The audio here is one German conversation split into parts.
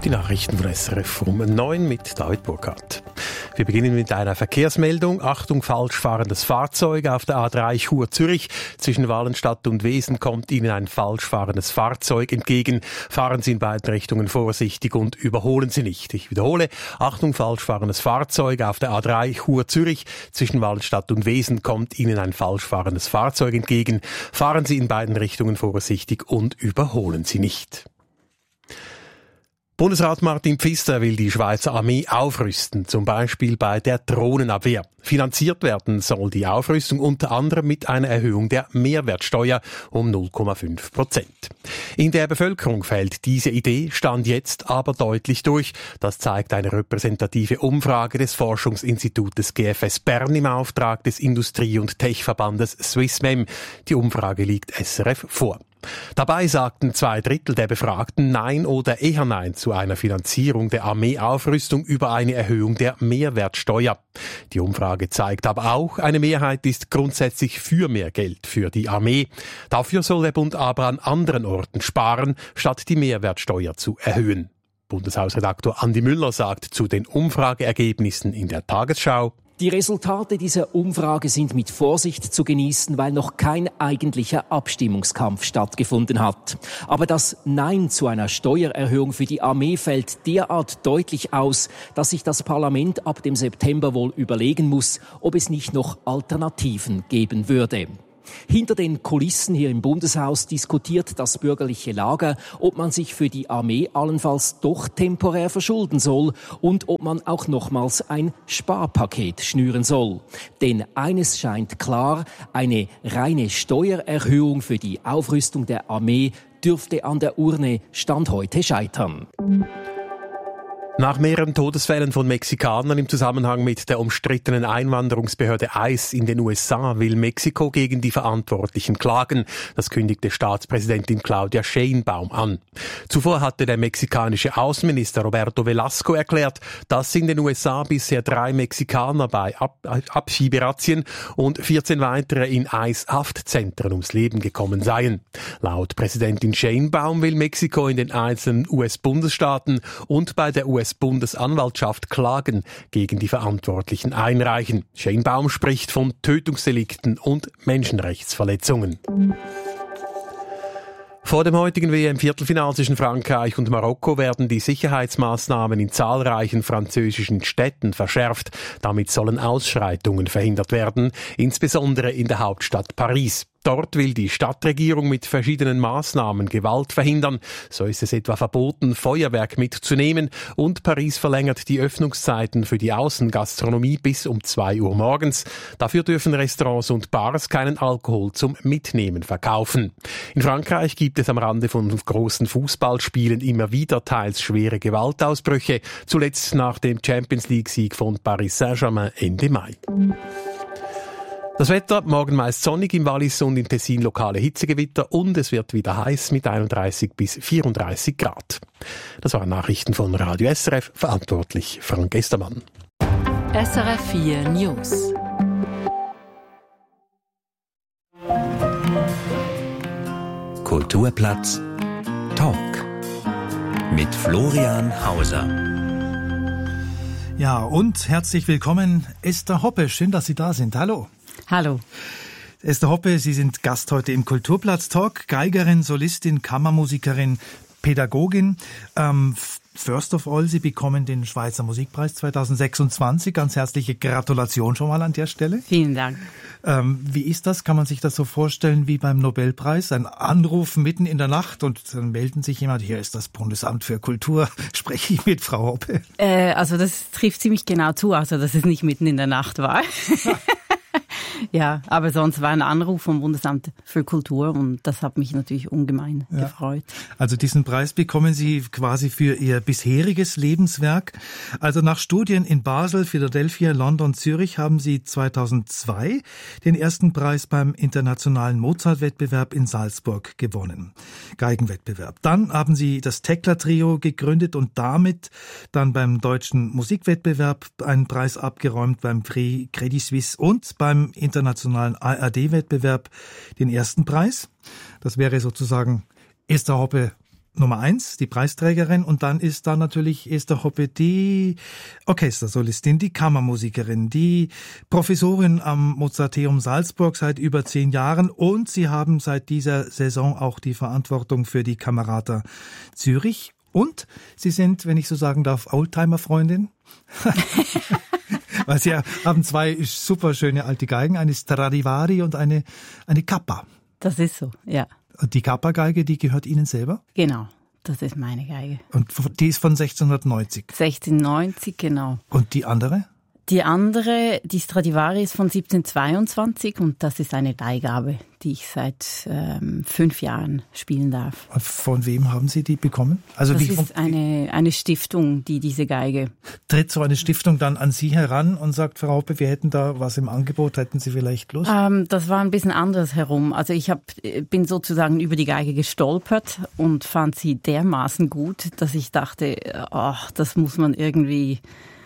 Die Nachrichten von SRF um 9 mit David Burkhardt. Wir beginnen mit einer Verkehrsmeldung. Achtung, falsch fahrendes Fahrzeug auf der A3 Chur-Zürich. Zwischen Walenstadt und Wesen kommt Ihnen ein falsch fahrendes Fahrzeug entgegen. Fahren Sie in beiden Richtungen vorsichtig und überholen Sie nicht. Ich wiederhole, Achtung, falsch fahrendes Fahrzeug auf der A3 Chur-Zürich. Zwischen Walenstadt und Wesen kommt Ihnen ein falsch fahrendes Fahrzeug entgegen. Fahren Sie in beiden Richtungen vorsichtig und überholen Sie nicht. Bundesrat Martin Pfister will die Schweizer Armee aufrüsten, zum Beispiel bei der Drohnenabwehr. Finanziert werden soll die Aufrüstung unter anderem mit einer Erhöhung der Mehrwertsteuer um 0,5%. In der Bevölkerung fällt diese Idee, Stand jetzt aber deutlich durch. Das zeigt eine repräsentative Umfrage des Forschungsinstitutes GFS Bern im Auftrag des Industrie- und Techverbandes Swissmem. Die Umfrage liegt SRF vor. Dabei sagten 2/3 der Befragten Nein oder eher Nein zu einer Finanzierung der Armeeaufrüstung über eine Erhöhung der Mehrwertsteuer. Die Umfrage zeigt aber auch, eine Mehrheit ist grundsätzlich für mehr Geld für die Armee. Dafür soll der Bund aber an anderen Orten sparen, statt die Mehrwertsteuer zu erhöhen. Bundeshausredaktor Andi Müller sagt zu den Umfrageergebnissen in der Tagesschau: Die Resultate dieser Umfrage sind mit Vorsicht zu genießen, weil noch kein eigentlicher Abstimmungskampf stattgefunden hat. Aber das Nein zu einer Steuererhöhung für die Armee fällt derart deutlich aus, dass sich das Parlament ab dem September wohl überlegen muss, ob es nicht noch Alternativen geben würde. Hinter den Kulissen hier im Bundeshaus diskutiert das bürgerliche Lager, ob man sich für die Armee allenfalls doch temporär verschulden soll und ob man auch nochmals ein Sparpaket schnüren soll. Denn eines scheint klar, eine reine Steuererhöhung für die Aufrüstung der Armee dürfte an der Urne Stand heute scheitern. Nach mehreren Todesfällen von Mexikanern im Zusammenhang mit der umstrittenen Einwanderungsbehörde ICE in den USA will Mexiko gegen die Verantwortlichen klagen. Das kündigte Staatspräsidentin Claudia Sheinbaum an. Zuvor hatte der mexikanische Außenminister Roberto Velasco erklärt, dass in den USA bisher 3 Mexikaner bei Abschieberazzien und 14 weitere in ICE-Haftzentren ums Leben gekommen seien. Laut Präsidentin Sheinbaum will Mexiko in den einzelnen US-Bundesstaaten und bei der US-Bundesanwaltschaft Klagen gegen die Verantwortlichen einreichen. Sheinbaum spricht von Tötungsdelikten und Menschenrechtsverletzungen. Vor dem heutigen WM-Viertelfinale zwischen Frankreich und Marokko werden die Sicherheitsmaßnahmen in zahlreichen französischen Städten verschärft. Damit sollen Ausschreitungen verhindert werden, insbesondere in der Hauptstadt Paris. Dort will die Stadtregierung mit verschiedenen Maßnahmen Gewalt verhindern. So ist es etwa verboten, Feuerwerk mitzunehmen, und Paris verlängert die Öffnungszeiten für die Außengastronomie bis um 2 Uhr morgens. Dafür dürfen Restaurants und Bars keinen Alkohol zum Mitnehmen verkaufen. In Frankreich gibt es am Rande von großen Fußballspielen immer wieder teils schwere Gewaltausbrüche, zuletzt nach dem Champions-League-Sieg von Paris Saint-Germain Ende Mai. Das Wetter, morgen meist sonnig, im Wallis und im Tessin lokale Hitzegewitter, und es wird wieder heiß mit 31 bis 34 Grad. Das waren Nachrichten von Radio SRF, verantwortlich Frank Estermann. SRF 4 News. Kulturplatz Talk mit Florian Hauser. Ja, und herzlich willkommen, Esther Hoppe. Schön, dass Sie da sind. Hallo. Hallo. Esther Hoppe, Sie sind Gast heute im Kulturplatz Talk. Geigerin, Solistin, Kammermusikerin, Pädagogin. First of all, Sie bekommen den Schweizer Musikpreis 2026. Ganz herzliche Gratulation schon mal an der Stelle. Vielen Dank. Wie ist das? Kann man sich das so vorstellen wie beim Nobelpreis? Ein Anruf mitten in der Nacht und dann melden sich jemand, hier ist das Bundesamt für Kultur, spreche ich mit Frau Hoppe? Also das trifft ziemlich genau zu, also dass es nicht mitten in der Nacht war. Ja, aber sonst war ein Anruf vom Bundesamt für Kultur und das hat mich natürlich ungemein gefreut. Also diesen Preis bekommen Sie quasi für Ihr bisheriges Lebenswerk. Also nach Studien in Basel, Philadelphia, London, Zürich haben Sie 2002 den ersten Preis beim internationalen Mozart-Wettbewerb in Salzburg gewonnen. Geigenwettbewerb. Dann haben Sie das Tekla-Trio gegründet und damit dann beim deutschen Musikwettbewerb einen Preis abgeräumt, beim Prix Credit Suisse und beim internationalen ARD-Wettbewerb den ersten Preis. Das wäre sozusagen Esther Hoppe Nummer 1, die Preisträgerin, und dann ist da natürlich Esther Hoppe, die Orchestersolistin, die Kammermusikerin, die Professorin am Mozarteum Salzburg seit über 10 Jahren, und Sie haben seit dieser Saison auch die Verantwortung für die Camerata Zürich, und Sie sind, wenn ich so sagen darf, Oldtimer-Freundin. Weil Sie haben 2 super schöne alte Geigen, eine Stradivari und eine Kappa. Das ist so, ja. Und die Kappa-Geige, die gehört Ihnen selber? Genau, das ist meine Geige. Und die ist von 1690? 1690, genau. Und die andere? Die andere, die Stradivari, ist von 1722 und das ist eine Leihgabe, die ich seit 5 Jahren spielen darf. Und von wem haben Sie die bekommen? Also das ist eine Stiftung, die diese Geige... Tritt so eine Stiftung dann an Sie heran und sagt, Frau Hoppe, wir hätten da was im Angebot, hätten Sie vielleicht Lust? Das war ein bisschen anders herum. Also ich bin sozusagen über die Geige gestolpert und fand sie dermaßen gut, dass ich dachte, das muss man irgendwie...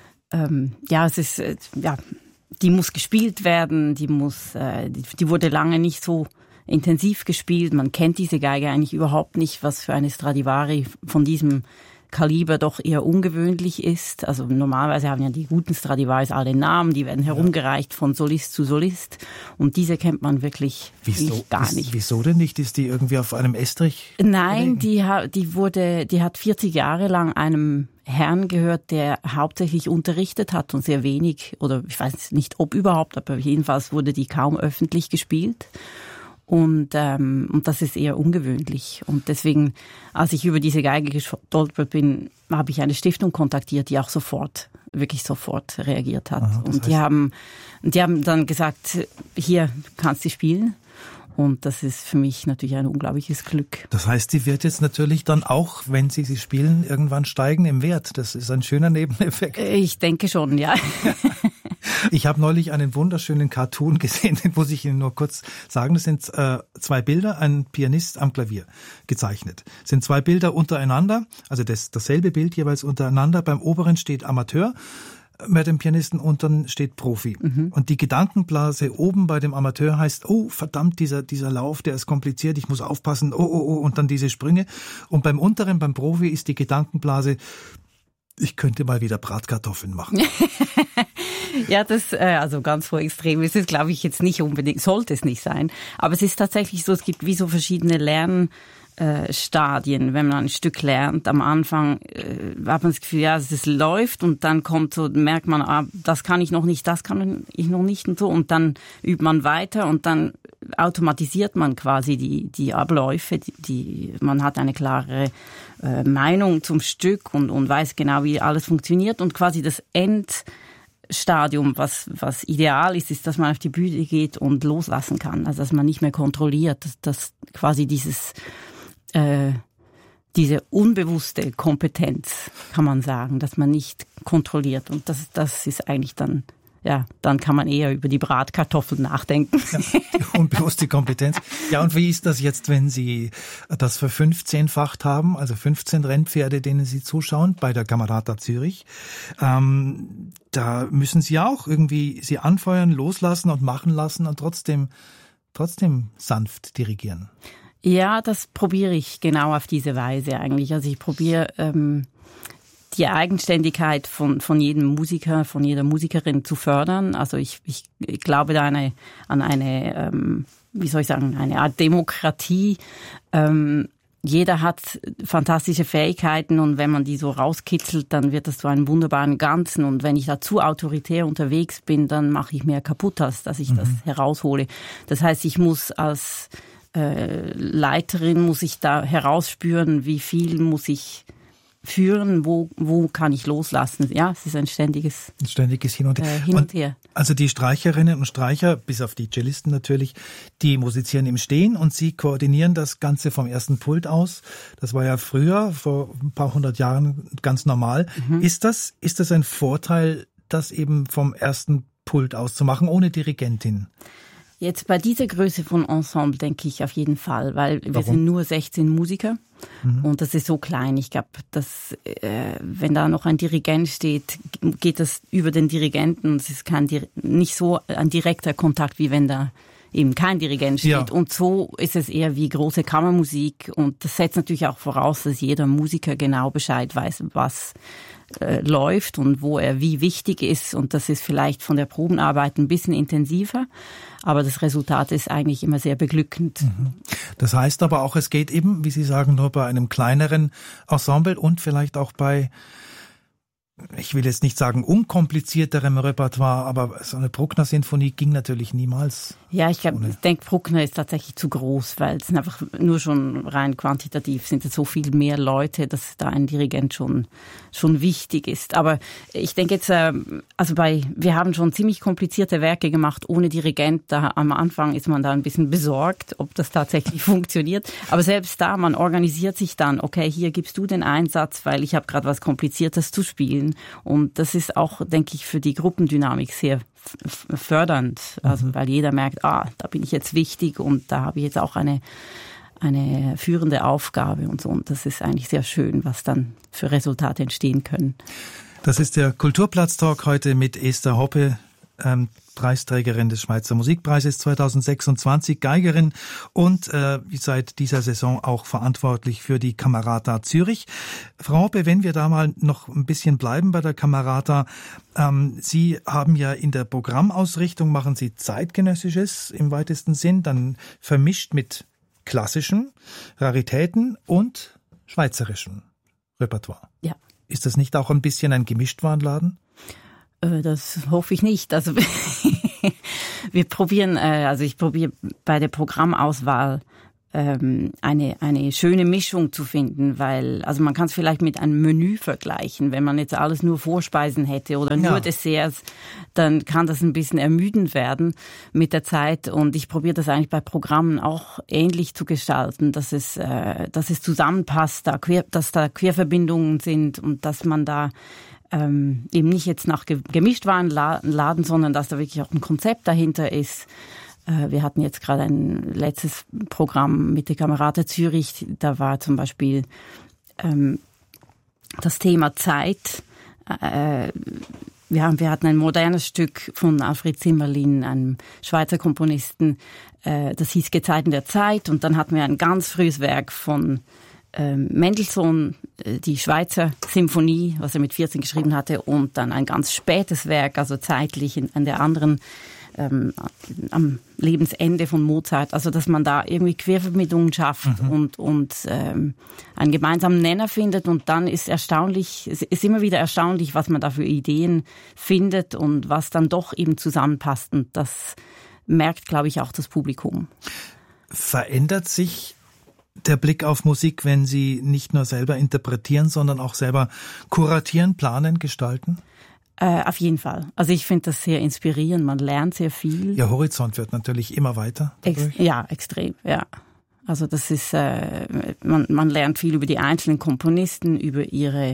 die muss gespielt werden, die wurde lange nicht so intensiv gespielt. Man kennt diese Geige eigentlich überhaupt nicht, was für eine Stradivari von diesem Kaliber doch eher ungewöhnlich ist. Also normalerweise haben ja die guten Stradivaris alle Namen, die werden herumgereicht von Solist zu Solist, und diese kennt man wirklich gar nicht. Wieso denn nicht? Ist die irgendwie auf einem Estrich? Nein, die hat 40 Jahre lang einem Herrn gehört, der hauptsächlich unterrichtet hat und sehr wenig, oder ich weiß nicht ob überhaupt, aber jedenfalls wurde die kaum öffentlich gespielt. Und das ist eher ungewöhnlich. Und deswegen, als ich über diese Geige gestolpert bin, habe ich eine Stiftung kontaktiert, die auch wirklich sofort reagiert hat. Aha, und die haben dann gesagt, hier kannst du spielen. Und das ist für mich natürlich ein unglaubliches Glück. Das heißt, sie wird jetzt natürlich dann auch, wenn Sie spielen, irgendwann steigen im Wert. Das ist ein schöner Nebeneffekt. Ich denke schon, ja. Ich habe neulich einen wunderschönen Cartoon gesehen, den muss ich Ihnen nur kurz sagen. Das sind 2 Bilder, ein Pianist am Klavier gezeichnet. Das sind 2 Bilder untereinander, also dasselbe Bild jeweils untereinander. Beim oberen steht Amateur mit dem Pianisten, unten steht Profi. Mhm. Und die Gedankenblase oben bei dem Amateur heißt, oh verdammt, dieser Lauf, der ist kompliziert, ich muss aufpassen, oh, und dann diese Sprünge. Und beim unteren, beim Profi, ist die Gedankenblase, ich könnte mal wieder Bratkartoffeln machen. Ja, also ganz so extrem ist es, glaube ich, jetzt nicht unbedingt, sollte es nicht sein. Aber es ist tatsächlich so, es gibt wie so verschiedene Lernstadien, wenn man ein Stück lernt. Am Anfang hat man das Gefühl, ja, es läuft, und dann merkt man, das kann ich noch nicht, das kann ich noch nicht und so. Und dann übt man weiter und dann automatisiert man quasi die Abläufe. Man hat eine klare Meinung zum Stück und weiß genau, wie alles funktioniert. Und quasi das Endstadium, was ideal ist, dass man auf die Bühne geht und loslassen kann. Also dass man nicht mehr kontrolliert, dass quasi diese unbewusste Kompetenz, kann man sagen, dass man nicht kontrolliert. Und das ist eigentlich dann kann man eher über die Bratkartoffeln nachdenken. Ja, die unbewusste Kompetenz. Ja, und wie ist das jetzt, wenn Sie das ver15-facht haben, also 15 Rennpferde, denen Sie zuschauen, bei der Camerata Zürich? Da müssen Sie auch irgendwie sie anfeuern, loslassen und machen lassen und trotzdem sanft dirigieren. Ja, das probiere ich genau auf diese Weise eigentlich. Also ich probiere die Eigenständigkeit von jedem Musiker, von jeder Musikerin zu fördern. Also ich glaube da an eine Art Demokratie. Jeder hat fantastische Fähigkeiten, und wenn man die so rauskitzelt, dann wird das zu einem wunderbaren Ganzen. Und wenn ich da zu autoritär unterwegs bin, dann mache ich mehr kaputt, als dass ich das heraushole. Das heißt, ich muss als Leiterin muss ich da herausspüren, wie viel muss ich führen, wo kann ich loslassen. Ja, es ist ein ständiges Hin und Her. Also die Streicherinnen und Streicher, bis auf die Cellisten natürlich, die musizieren im Stehen und Sie koordinieren das Ganze vom ersten Pult aus. Das war ja früher, vor ein paar 100 Jahren, ganz normal. Mhm. Ist das ein Vorteil, das eben vom ersten Pult aus zu machen, ohne Dirigentin? Jetzt bei dieser Größe von Ensemble denke ich auf jeden Fall, weil wir sind nur 16 Musiker und das ist so klein. Ich glaube, dass wenn da noch ein Dirigent steht, geht das über den Dirigenten. Es ist nicht so ein direkter Kontakt, wie wenn da eben kein Dirigent steht. Ja. Und so ist es eher wie große Kammermusik. Und das setzt natürlich auch voraus, dass jeder Musiker genau Bescheid weiß, was läuft und wo er wie wichtig ist. Und das ist vielleicht von der Probenarbeit ein bisschen intensiver. Aber das Resultat ist eigentlich immer sehr beglückend. Das heißt aber auch, es geht eben, wie Sie sagen, nur bei einem kleineren Ensemble und vielleicht auch bei, ich will jetzt nicht sagen unkomplizierterem Repertoire, aber so eine Bruckner-Sinfonie ging natürlich niemals. Ja, ich denke, Bruckner ist tatsächlich zu groß, weil es sind einfach nur schon rein quantitativ sind es so viel mehr Leute, dass da ein Dirigent schon wichtig ist. Aber ich denke jetzt, wir haben schon ziemlich komplizierte Werke gemacht ohne Dirigent. Da am Anfang ist man da ein bisschen besorgt, ob das tatsächlich funktioniert. Aber selbst da, man organisiert sich dann, okay, hier gibst du den Einsatz, weil ich habe gerade was Kompliziertes zu spielen. Und das ist auch, denke ich, für die Gruppendynamik sehr fördernd. Also, weil jeder merkt, da bin ich jetzt wichtig und da habe ich jetzt auch eine führende Aufgabe und so. Und das ist eigentlich sehr schön, was dann für Resultate entstehen können. Das ist der Kulturplatz-Talk heute mit Esther Hoppe, Preisträgerin des Schweizer Musikpreises 2026, Geigerin und seit dieser Saison auch verantwortlich für die Camerata Zürich. Frau Hoppe, wenn wir da mal noch ein bisschen bleiben bei der Camerata, Sie haben ja in der Programmausrichtung, machen Sie Zeitgenössisches im weitesten Sinn, dann vermischt mit klassischen Raritäten und schweizerischem Repertoire. Ja. Ist das nicht auch ein bisschen ein Gemischtwarenladen? Das hoffe ich nicht. Also wir probieren, ich probiere bei der Programmauswahl eine schöne Mischung zu finden, weil, also man kann es vielleicht mit einem Menü vergleichen. Wenn man jetzt alles nur Vorspeisen hätte oder nur Desserts, dann kann das ein bisschen ermüdend werden mit der Zeit. Und ich probiere das eigentlich bei Programmen auch ähnlich zu gestalten, dass es zusammenpasst, dass da Querverbindungen sind und dass man da eben nicht jetzt nach Gemischtwarenladen, sondern dass da wirklich auch ein Konzept dahinter ist. Wir hatten jetzt gerade ein letztes Programm mit der Camerata Zürich, da war zum Beispiel das Thema Zeit. Wir hatten ein modernes Stück von Alfred Zimmerlin, einem Schweizer Komponisten, das hieß Gezeiten der Zeit, und dann hatten wir ein ganz frühes Werk von Mendelssohn, die Schweizer Symphonie, was er mit 14 geschrieben hatte, und dann ein ganz spätes Werk, also zeitlich an der anderen, am Lebensende von Mozart, also dass man da irgendwie Querverbindungen schafft und einen gemeinsamen Nenner findet, und dann ist immer wieder erstaunlich, was man da für Ideen findet und was dann doch eben zusammenpasst, und das merkt, glaube ich, auch das Publikum. Verändert sich der Blick auf Musik, wenn Sie nicht nur selber interpretieren, sondern auch selber kuratieren, planen, gestalten? Auf jeden Fall. Also ich finde das sehr inspirierend. Man lernt sehr viel. Ihr Horizont wird natürlich immer weiter. Ja, extrem, ja. Also das ist, man lernt viel über die einzelnen Komponisten, über ihre,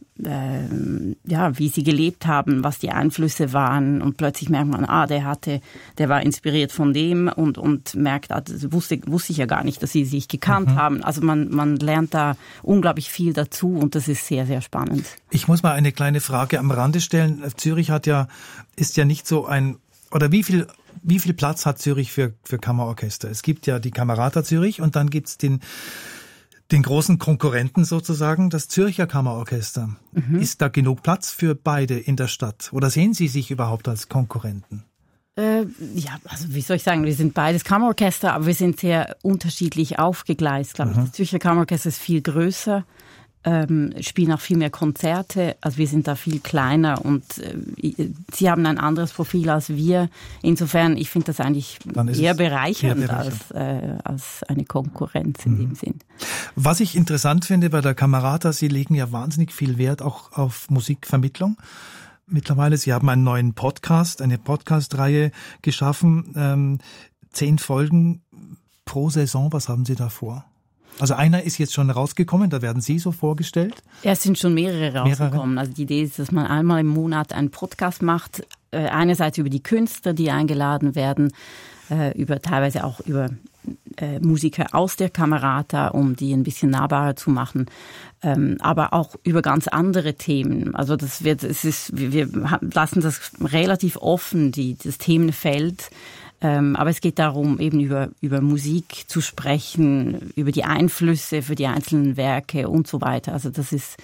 wie sie gelebt haben, was die Einflüsse waren, und plötzlich merkt man, der war inspiriert von dem, und merkt, das wusste ich ja gar nicht, dass sie sich gekannt haben. Also man lernt da unglaublich viel dazu, und das ist sehr, sehr spannend. Ich muss mal eine kleine Frage am Rande stellen. Zürich ist ja nicht so oder wie viel Platz hat Zürich für Kammerorchester? Es gibt ja die Camerata Zürich, und dann gibt's den großen Konkurrenten sozusagen, das Zürcher Kammerorchester. Ist da genug Platz für beide in der Stadt? Oder sehen Sie sich überhaupt als Konkurrenten? Also wie soll ich sagen, wir sind beides Kammerorchester, aber wir sind sehr unterschiedlich aufgegleist, glaube ich. Das Zürcher Kammerorchester ist viel größer, spielen auch viel mehr Konzerte, also wir sind da viel kleiner, und sie haben ein anderes Profil als wir. Insofern, ich finde das eigentlich eher bereichernd als eine Konkurrenz in dem Sinn. Was ich interessant finde bei der Camerata, Sie legen ja wahnsinnig viel Wert auch auf Musikvermittlung. Mittlerweile, Sie haben einen neuen Podcast, eine Podcast-Reihe geschaffen, 10 Folgen pro Saison. Was haben Sie da vor? Also einer ist jetzt schon rausgekommen, da werden Sie so vorgestellt? Ja, es sind schon mehrere rausgekommen. Also die Idee ist, dass man einmal im Monat einen Podcast macht, einerseits über die Künstler, die eingeladen werden, teilweise auch über Musiker aus der Camerata, um die ein bisschen nahbarer zu machen, aber auch über ganz andere Themen. Also wir lassen das relativ offen, das Themenfeld. Aber es geht darum, eben über Musik zu sprechen, über die Einflüsse für die einzelnen Werke und so weiter. Also das ist,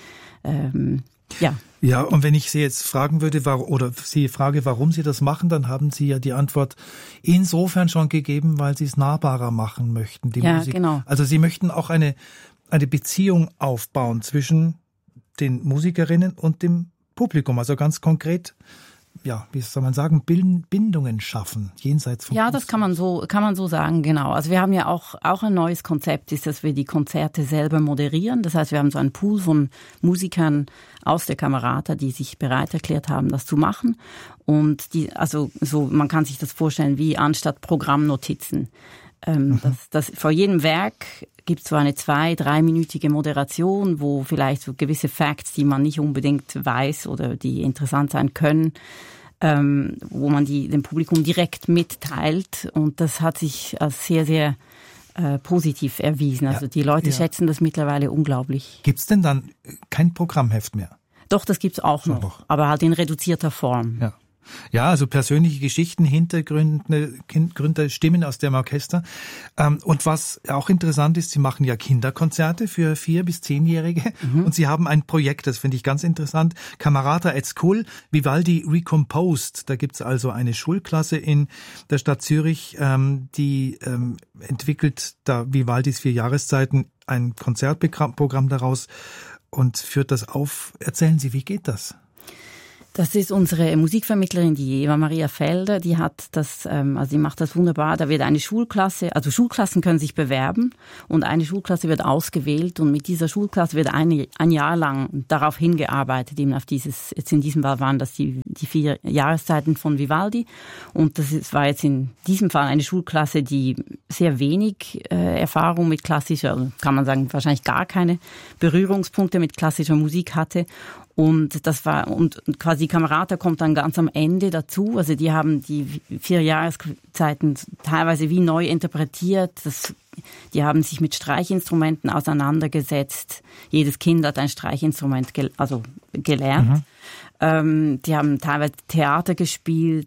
ja. Ja, und wenn ich Sie jetzt fragen würde, warum Sie das machen, dann haben Sie ja die Antwort insofern schon gegeben, weil Sie es nahbarer machen möchten, die Musik. Genau. Also Sie möchten auch eine Beziehung aufbauen zwischen den Musikerinnen und dem Publikum. Also ganz konkret, ja, wie soll man sagen, Bindungen schaffen, jenseits von das kann man so sagen, genau. Also wir haben ja auch ein neues Konzept, ist, dass wir die Konzerte selber moderieren. Das heißt, wir haben so einen Pool von Musikern aus der Camerata, die sich bereit erklärt haben, das zu machen. Und man kann sich das vorstellen wie anstatt Programmnotizen. Das vor jedem Werk gibt es so eine 2-3-minütige Moderation, wo vielleicht so gewisse Facts, die man nicht unbedingt weiß oder die interessant sein können, wo man dem Publikum direkt mitteilt. Und das hat sich als sehr, sehr positiv erwiesen. Also die Leute schätzen das mittlerweile unglaublich. Gibt's denn dann kein Programmheft mehr? Doch, das gibt's auch noch, aber halt in reduzierter Form. Ja. Ja, also persönliche Geschichten, Hintergründe, Stimmen aus dem Orchester. Und was auch interessant ist, Sie machen ja Kinderkonzerte für 4- bis 10-Jährige. Und Sie haben ein Projekt, das finde ich ganz interessant, Camerata at School, Vivaldi Recomposed. Da gibt's also eine Schulklasse in der Stadt Zürich, die entwickelt da Vivaldis 4 Jahreszeiten ein Konzertprogramm daraus und führt das auf. Erzählen Sie, wie geht das? Das ist unsere Musikvermittlerin, die Eva Maria Felder, die hat das, die macht das wunderbar. Da wird eine Schulklasse, also Schulklassen können sich bewerben und eine Schulklasse wird ausgewählt und mit dieser Schulklasse wird ein Jahr lang darauf hingearbeitet, eben auf jetzt in diesem Fall waren das die 4 Jahreszeiten von Vivaldi und war jetzt in diesem Fall eine Schulklasse, die sehr wenig Erfahrung mit klassischer, kann man sagen, wahrscheinlich gar keine Berührungspunkte mit klassischer Musik hatte. Und quasi Camerata kommt dann ganz am Ende dazu. Also die haben die 4 Jahreszeiten teilweise wie neu interpretiert. Die haben sich mit Streichinstrumenten auseinandergesetzt. Jedes Kind hat ein Streichinstrument gelernt. Die haben teilweise Theater gespielt,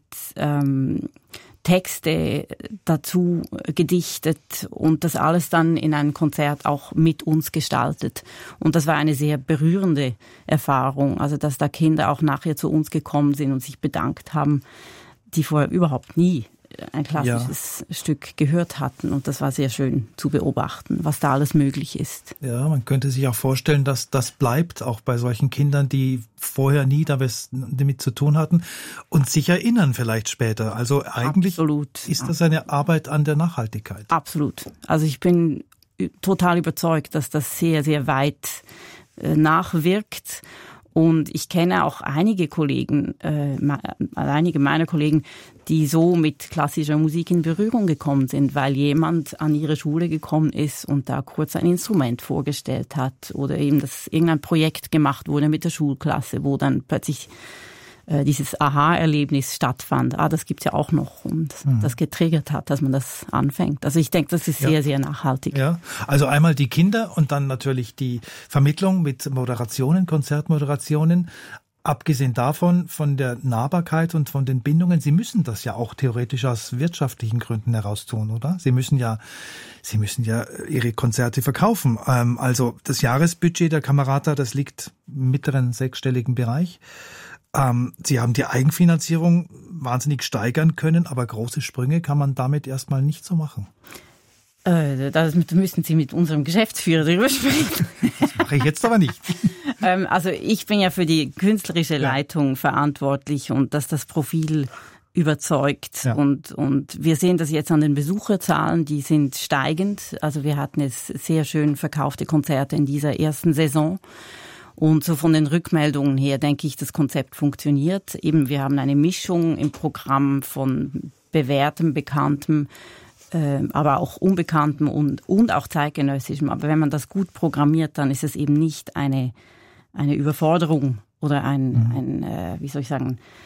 Texte dazu gedichtet und das alles dann in einem Konzert auch mit uns gestaltet. Und das war eine sehr berührende Erfahrung, also dass da Kinder auch nachher zu uns gekommen sind und sich bedankt haben, die vorher überhaupt nie ein klassisches Stück gehört hatten. Und das war sehr schön zu beobachten, was da alles möglich ist. Ja, man könnte sich auch vorstellen, dass das bleibt, auch bei solchen Kindern, die vorher nie damit zu tun hatten und sich erinnern vielleicht später. Also eigentlich ist das eine Arbeit an der Nachhaltigkeit. Absolut. Also ich bin total überzeugt, dass das sehr, sehr weit nachwirkt. Und ich kenne auch einige meiner Kollegen, die so mit klassischer Musik in Berührung gekommen sind, weil jemand an ihre Schule gekommen ist und da kurz ein Instrument vorgestellt hat oder eben, dass irgendein Projekt gemacht wurde mit der Schulklasse, wo dann plötzlich dieses Aha-Erlebnis stattfand. Das gibt's ja auch noch und das getriggert hat, dass man das anfängt. Also ich denke, das ist sehr, sehr nachhaltig. Ja, also einmal die Kinder und dann natürlich die Vermittlung mit Moderationen, Konzertmoderationen. Abgesehen davon, von der Nahbarkeit und von den Bindungen, Sie müssen das ja auch theoretisch aus wirtschaftlichen Gründen heraus tun, oder? Sie müssen ja Ihre Konzerte verkaufen. Also das Jahresbudget der Camerata, das liegt im mittleren 6-stelligen Bereich. Sie haben die Eigenfinanzierung wahnsinnig steigern können, aber große Sprünge kann man damit erstmal nicht so machen. Da müssen Sie mit unserem Geschäftsführer darüber sprechen. Das mache ich jetzt aber nicht. Also ich bin ja für die künstlerische Leitung verantwortlich und dass das Profil überzeugt. Ja. Und wir sehen das jetzt an den Besucherzahlen, die sind steigend. Also wir hatten jetzt sehr schön verkaufte Konzerte in dieser ersten Saison. Und so von den Rückmeldungen her denke ich, das Konzept funktioniert. Eben, wir haben eine Mischung im Programm von bewährtem, bekanntem, aber auch unbekanntem und auch zeitgenössischem. Aber wenn man das gut programmiert, dann ist es eben nicht eine Überforderung oder wie soll ich sagen,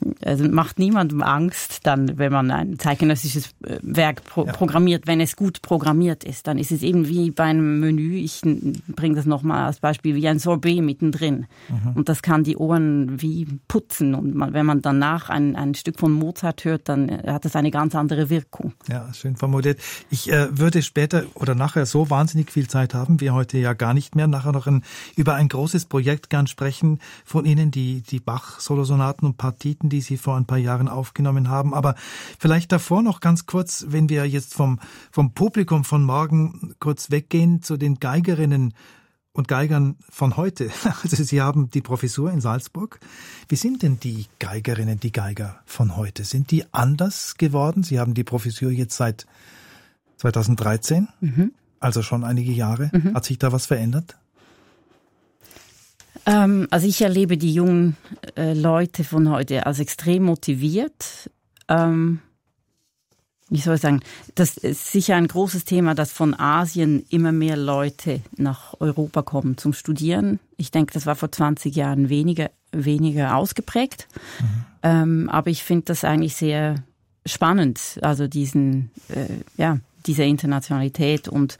also macht niemandem Angst, dann, wenn man ein zeitgenössisches Werk programmiert, wenn es gut programmiert ist, dann ist es eben wie bei einem Menü, ich bringe das nochmal als Beispiel, wie ein Sorbet mittendrin. Und das kann die Ohren wie putzen. Und wenn man danach ein Stück von Mozart hört, dann hat das eine ganz andere Wirkung. Ja, schön formuliert. Ich würde später oder nachher so wahnsinnig viel Zeit haben, wir heute ja gar nicht mehr, nachher noch über ein großes Projekt gern sprechen von Ihnen, die Bach-Solosonaten und Partiten, die Sie vor ein paar Jahren aufgenommen haben. Aber vielleicht davor noch ganz kurz, wenn wir jetzt vom Publikum von morgen kurz weggehen zu den Geigerinnen und Geigern von heute. Also Sie haben die Professur in Salzburg. Wie sind denn die Geigerinnen, die Geiger von heute? Sind die anders geworden? Sie haben die Professur jetzt seit 2013, also schon einige Jahre. Hat sich da was verändert? Also ich erlebe die jungen Leute von heute als extrem motiviert. Wie soll ich sagen, das ist sicher ein großes Thema, dass von Asien immer mehr Leute nach Europa kommen zum Studieren. Ich denke, das war vor 20 Jahren weniger ausgeprägt. Aber ich finde das eigentlich sehr spannend, also diese Internationalität und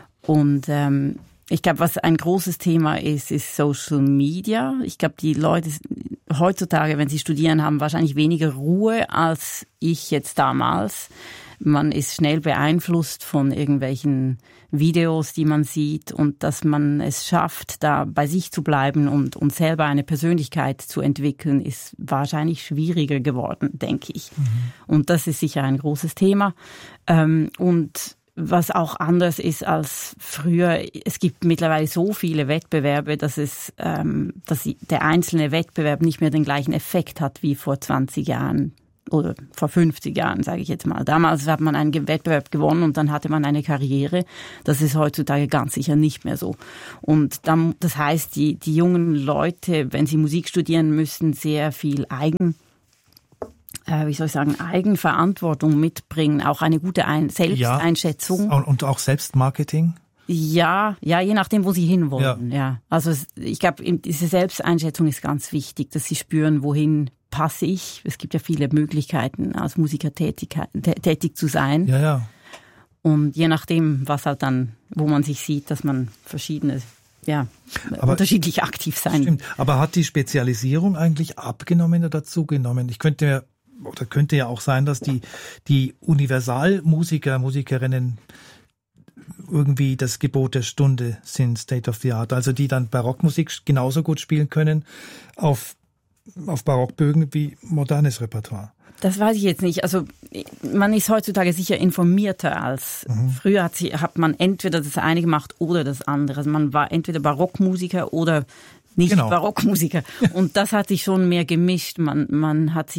ich glaube, was ein großes Thema ist Social Media. Ich glaube, die Leute heutzutage, wenn sie studieren, haben wahrscheinlich weniger Ruhe als ich jetzt damals. Man ist schnell beeinflusst von irgendwelchen Videos, die man sieht, und dass man es schafft, da bei sich zu bleiben und selber eine Persönlichkeit zu entwickeln, ist wahrscheinlich schwieriger geworden, denke ich. Und das ist sicher ein großes Thema. Und was auch anders ist als früher, es gibt mittlerweile so viele Wettbewerbe, dass der einzelne Wettbewerb nicht mehr den gleichen Effekt hat wie vor 20 Jahren oder vor 50 Jahren, sage ich jetzt mal. Damals hat man einen Wettbewerb gewonnen und dann hatte man eine Karriere. Das ist heutzutage ganz sicher nicht mehr so. Und dann, das heißt, die jungen Leute, wenn sie Musik studieren, müssen sehr viel Eigenverantwortung mitbringen, auch eine gute Selbsteinschätzung. Ja, und auch Selbstmarketing? Ja, je nachdem, wo sie hinwollen. Ja. Also ich glaube, diese Selbsteinschätzung ist ganz wichtig, dass sie spüren, wohin passe ich. Es gibt ja viele Möglichkeiten, als Musiker tätig zu sein. Ja. Und je nachdem, was halt dann, wo man sich sieht, dass man unterschiedlich aktiv sein. Stimmt. Aber hat die Spezialisierung eigentlich abgenommen oder zugenommen? Könnte ja auch sein, dass die Universalmusiker, Musikerinnen irgendwie das Gebot der Stunde sind, State of the Art. Also die dann Barockmusik genauso gut spielen können auf Barockbögen wie modernes Repertoire. Das weiß ich jetzt nicht. Also man ist heutzutage sicher informierter als früher. Hat man entweder das eine gemacht oder das andere. Also man war entweder Barockmusiker oder nicht Barockmusiker. Und das hat sich schon mehr gemischt. Man hat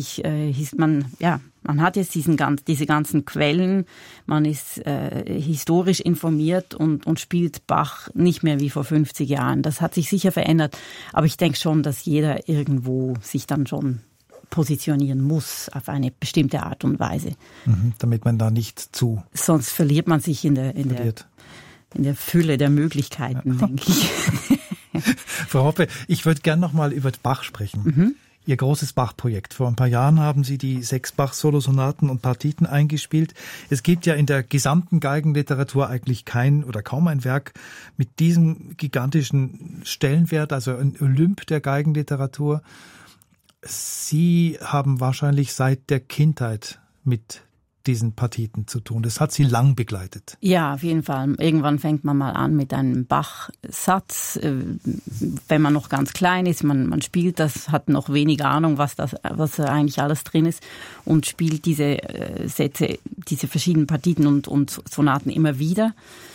jetzt diese ganzen Quellen. Man ist historisch informiert und spielt Bach nicht mehr wie vor 50 Jahren. Das hat sich sicher verändert. Aber ich denke schon, dass jeder irgendwo sich dann schon positionieren muss auf eine bestimmte Art und Weise. Damit man da nicht zu... Sonst verliert man sich in der Fülle der Möglichkeiten, denke ich. Frau Hoppe, ich würde gern noch mal über Bach sprechen. Ihr großes Bach-Projekt. Vor ein paar Jahren haben Sie die 6 Bach-Solosonaten und Partiten eingespielt. Es gibt ja in der gesamten Geigenliteratur eigentlich kein oder kaum ein Werk mit diesem gigantischen Stellenwert, also ein Olymp der Geigenliteratur. Sie haben wahrscheinlich seit der Kindheit mit diesen Partiten zu tun. Das hat Sie lang begleitet. Ja, auf jeden Fall. Irgendwann fängt man mal an mit einem Bach-Satz. Wenn man noch ganz klein ist, man spielt das, hat noch wenig Ahnung, was eigentlich alles drin ist, und spielt diese Sätze, diese verschiedenen Partiten und Sonaten immer wieder.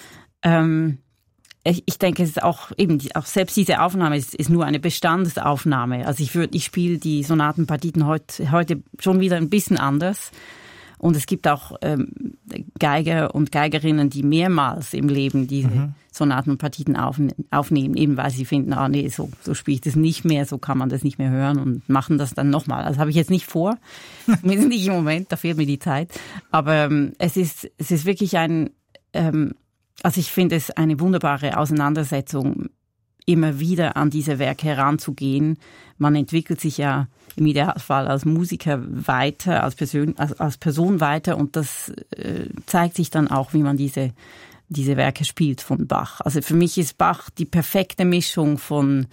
Ich denke, es ist auch selbst diese Aufnahme ist nur eine Bestandsaufnahme. Also ich spiele die Sonatenpartiten heute schon wieder ein bisschen anders. Und es gibt auch Geiger und Geigerinnen, die mehrmals im Leben diese Sonaten und Partiten aufnehmen, eben weil sie finden, so spiele ich das nicht mehr, so kann man das nicht mehr hören, und machen das dann nochmal. Das habe ich jetzt nicht vor, zumindest nicht im Moment, da fehlt mir die Zeit. Aber es ist wirklich also ich finde es eine wunderbare Auseinandersetzung immer wieder an diese Werke heranzugehen. Man entwickelt sich ja im Idealfall als Musiker weiter, als Person weiter, und das zeigt sich dann auch, wie man diese Werke spielt von Bach. Also für mich ist Bach die perfekte Mischung von,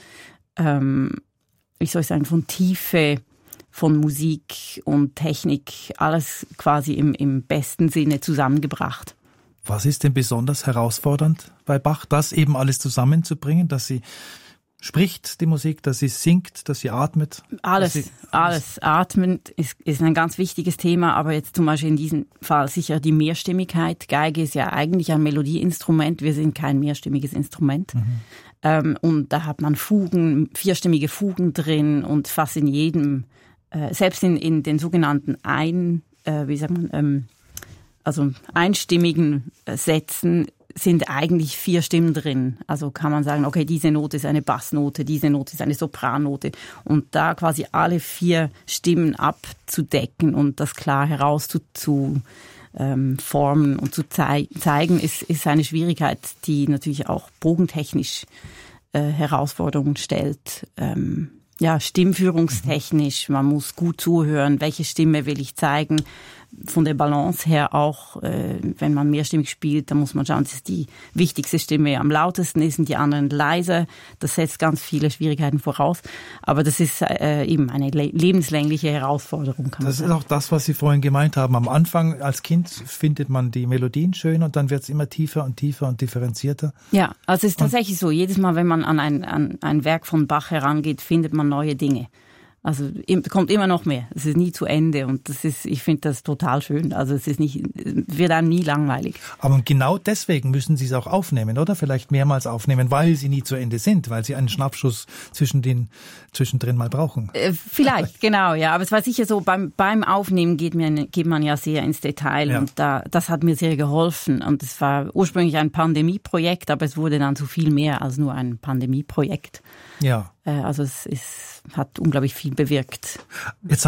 von Tiefe, von Musik und Technik, alles quasi im besten Sinne zusammengebracht. Was ist denn besonders herausfordernd bei Bach, das eben alles zusammenzubringen, dass sie spricht, die Musik, dass sie singt, dass sie atmet? Alles. Atmen ist ein ganz wichtiges Thema, aber jetzt zum Beispiel in diesem Fall sicher die Mehrstimmigkeit. Geige ist ja eigentlich ein Melodieinstrument, wir sind kein mehrstimmiges Instrument. Und da hat man Fugen, 4stimmige Fugen drin, und fast in jedem, selbst in den sogenannten einstimmigen Sätzen sind eigentlich 4 Stimmen drin. Also kann man sagen, okay, diese Note ist eine Bassnote, diese Note ist eine Soprannote. Und da quasi alle 4 Stimmen abzudecken und das klar formen und zu zeigen, ist eine Schwierigkeit, die natürlich auch bogentechnisch Herausforderungen stellt. Stimmführungstechnisch, man muss gut zuhören, welche Stimme will ich zeigen. Von der Balance her auch, wenn man mehrstimmig spielt, dann muss man schauen, dass die wichtigste Stimme am lautesten ist und die anderen leiser. Das setzt ganz viele Schwierigkeiten voraus. Aber das ist eben eine lebenslängliche Herausforderung, kann man sagen. Das ist auch das, was Sie vorhin gemeint haben. Am Anfang als Kind findet man die Melodien schön und dann wird es immer tiefer und tiefer und differenzierter. Ja, also es ist tatsächlich so. Jedes Mal, wenn man an ein Werk von Bach herangeht, findet man neue Dinge. Also kommt immer noch mehr. Es ist nie zu Ende, und ich finde das total schön. Also wird einem nie langweilig. Aber genau deswegen müssen Sie es auch aufnehmen, oder? Vielleicht mehrmals aufnehmen, weil sie nie zu Ende sind, weil Sie einen Schnappschuss zwischendrin mal brauchen. Vielleicht, genau, ja. Aber es war sicher so, beim Aufnehmen geht man ja sehr ins Detail, ja. Und das hat mir sehr geholfen. Und es war ursprünglich ein Pandemieprojekt, aber es wurde dann so viel mehr als nur ein Pandemieprojekt. Ja. Also es hat unglaublich viel bewirkt. Jetzt